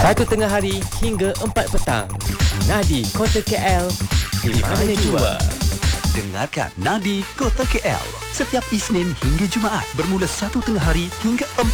1 tengah hari hingga 4 petang. Nadi Kota KL, di mana jua. Dengarkan Nadi Kota KL setiap Isnin hingga Jumaat bermula 1 tengah hari hingga 4